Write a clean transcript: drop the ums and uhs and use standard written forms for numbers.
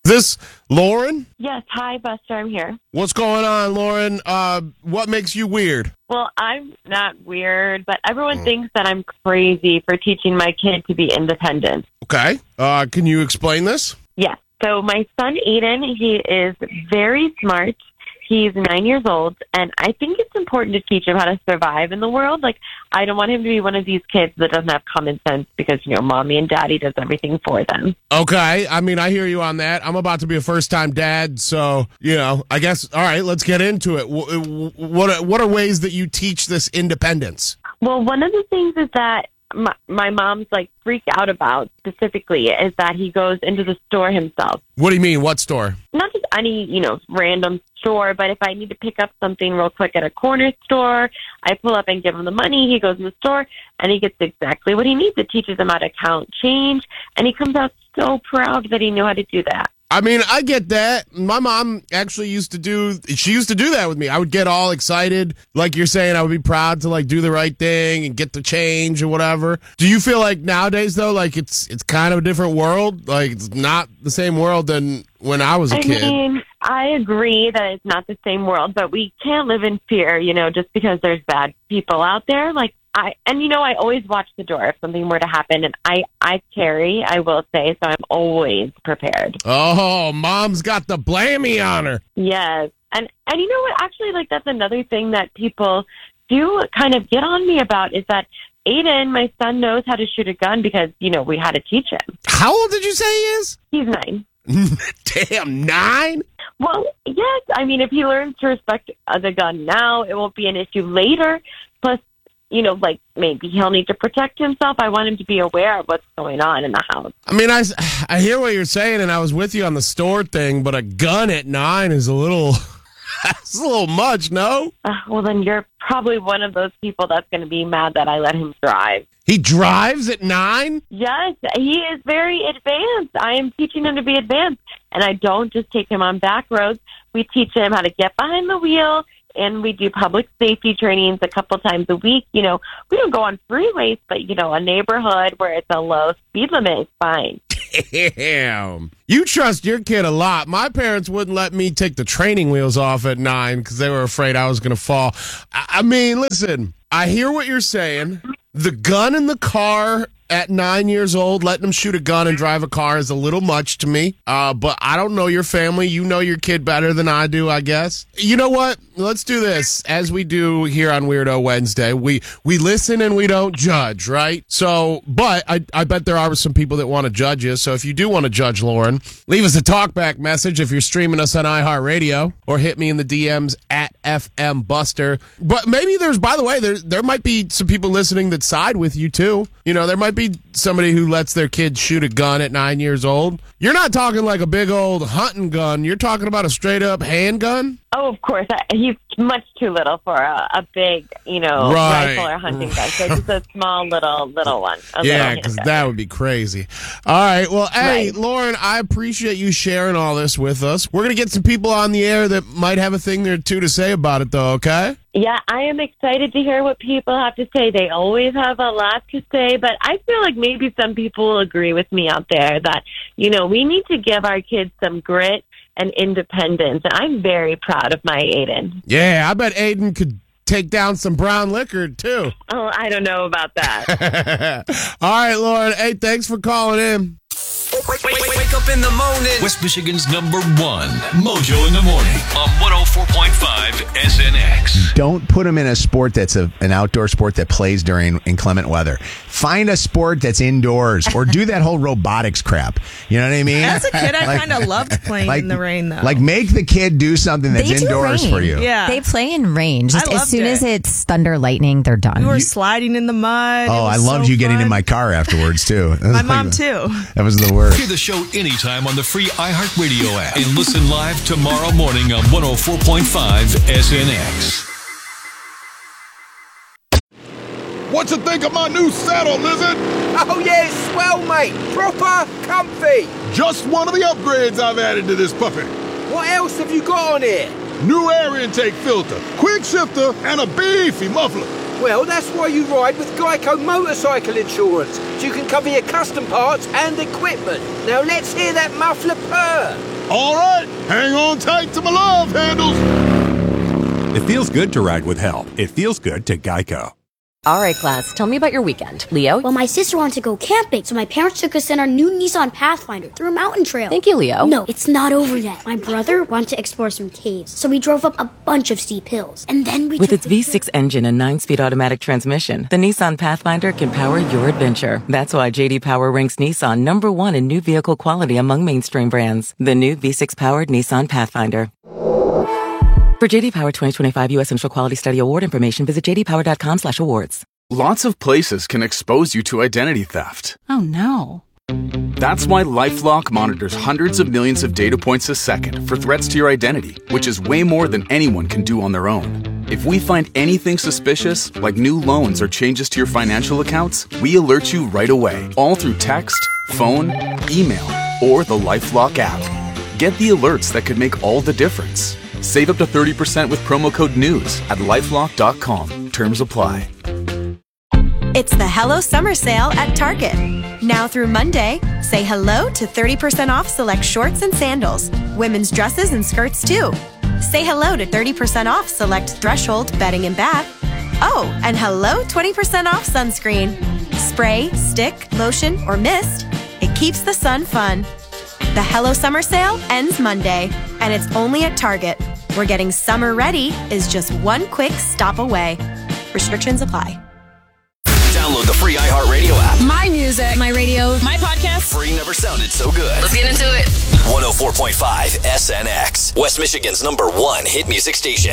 This Lauren? Yes. Hi, Buster. I'm here. What's going on, Lauren? What makes you weird? Well, I'm not weird, but everyone thinks that I'm crazy for teaching my kid to be independent. Okay. Can you explain this? Yes. So my son, Aiden, he is very smart. He's 9 years old, and I think it's important to teach him how to survive in the world. Like, I don't want him to be one of these kids that doesn't have common sense because, mommy and daddy does everything for them. Okay. I mean, I hear you on that. I'm about to be a first-time dad, so, I guess, all right, let's get into it. What are ways that you teach this independence? Well, one of the things is that my mom's freaked out about specifically is that he goes into the store himself. What do you mean? What store? Not just any, random store, but if I need to pick up something real quick at a corner store, I pull up and give him the money. He goes in the store and he gets exactly what he needs. It teaches him how to count change, and he comes out so proud that he knew how to do that. I mean, I get that. My mom actually used to do that with me. I would get all excited. Like you're saying, I would be proud to do the right thing and get the change or whatever. Do you feel like nowadays though, it's kind of a different world? Like it's not the same world than when I was a kid. I mean, I agree that it's not the same world, but we can't live in fear, just because there's bad people out there. I always watch the door if something were to happen, and I carry, I will say, so I'm always prepared. Oh, mom's got the blammy on her. Yes. And you know what? Actually, that's another thing that people do kind of get on me about is that Aiden, my son, knows how to shoot a gun because, we had to teach him. How old did you say he is? He's 9. Damn, 9? Well, yes. I mean, if he learns to respect the gun now, it won't be an issue later. Plus, maybe he'll need to protect himself. I want him to be aware of what's going on in the house. I mean, I hear what you're saying, and I was with you on the store thing, but a gun at 9 is a little... That's a little much, no? Well, then you're probably one of those people that's going to be mad that I let him drive. He drives at 9? Yes, he is very advanced. I am teaching him to be advanced, and I don't just take him on back roads. We teach him how to get behind the wheel, and we do public safety trainings a couple times a week. We don't go on freeways, but, a neighborhood where it's a low speed limit is fine. Damn. You trust your kid a lot. My parents wouldn't let me take the training wheels off at 9 because they were afraid I was going to fall. I mean, listen, I hear what you're saying. The gun in the car at 9 years old, letting him shoot a gun and drive a car is a little much to me. But I don't know your family. You know your kid better than I do, I guess. You know what? Let's do this as we do here on Weirdo Wednesday. We listen and we don't judge, right? So, but I bet there are some people that want to judge you. So if you do want to judge Lauren, leave us a talkback message if you're streaming us on iHeartRadio, or hit me in the DMs at FM Buster. But maybe by the way, there might be some people listening that side with you too. There might be somebody who lets their kid shoot a gun at 9 years old. You're not talking like a big old hunting gun. You're talking about a straight up handgun. Oh, of course. He's much too little for a big, right. rifle or hunting gun. So just a small little one. Yeah, because that would be crazy. All right. Well, hey, right. Lauren, I appreciate you sharing all this with us. We're going to get some people on the air that might have a thing or two to say about it, though, okay? Yeah, I am excited to hear what people have to say. They always have a lot to say, but I feel like maybe some people will agree with me out there that, we need to give our kids some grit and independence. And I'm very proud of my Aiden. Yeah, I bet Aiden could take down some brown liquor, too. Oh, I don't know about that. All right, Lauren. Hey, thanks for calling in. Wake up in the morning. West Michigan's #1 Mojo in the morning on 104.5 SNX. Don't put them in a sport that's an outdoor sport that plays during inclement weather. Find a sport that's indoors, or do that whole robotics crap. You know what I mean? As a kid, I kind of loved playing in the rain, though. Make the kid do something that's indoors for you. Yeah. They play in rain. Just as soon as it's thunder, lightning, they're done. We were sliding in the mud. Oh, I loved you getting in my car afterwards, too. My mom, too. That was the worst. Hear the show anytime on the free iHeartRadio app, and listen live tomorrow morning on 104.5 SNX. What you think of my new saddle, Lizard? Oh yeah, it's swell, mate. Proper comfy. Just one of the upgrades I've added to this puppy. What else have you got on here? New air intake filter, quick shifter, and a beefy muffler. Well, that's why you ride with Geico Motorcycle Insurance, so you can cover your custom parts and equipment. Now let's hear that muffler purr. All right, hang on tight to my love handles. It feels good to ride with help. It feels good to Geico. All right, class, tell me about your weekend. Leo? Well, my sister wanted to go camping, so my parents took us in our new Nissan Pathfinder through a mountain trail. Thank you, Leo. No, it's not over yet. My brother wanted to explore some caves, so we drove up a bunch of steep hills. And then we With its V6 engine and 9-speed automatic transmission, the Nissan Pathfinder can power your adventure. That's why J.D. Power ranks Nissan number 1 in new vehicle quality among mainstream brands. The new V6-powered Nissan Pathfinder. For J.D. Power 2025 U.S. Central Quality Study Award information, visit jdpower.com/awards. Lots of places can expose you to identity theft. Oh, no. That's why LifeLock monitors hundreds of millions of data points a second for threats to your identity, which is way more than anyone can do on their own. If we find anything suspicious, like new loans or changes to your financial accounts, we alert you right away, all through text, phone, email, or the LifeLock app. Get the alerts that could make all the difference. Save up to 30% with promo code NEWS at LifeLock.com. Terms apply. It's the Hello Summer Sale at Target. Now through Monday, say hello to 30% off select shorts and sandals. Women's dresses and skirts too. Say hello to 30% off select Threshold bedding and bath. Oh, and hello 20% off sunscreen. Spray, stick, lotion, or mist. It keeps the sun fun. The Hello Summer Sale ends Monday, and it's only at Target, where getting summer ready is just one quick stop away. Restrictions apply. Download the free iHeartRadio app. My music, my radio, my podcast. Free never sounded so good. Let's get into it. 104.5 SNX, West Michigan's #1 hit music station.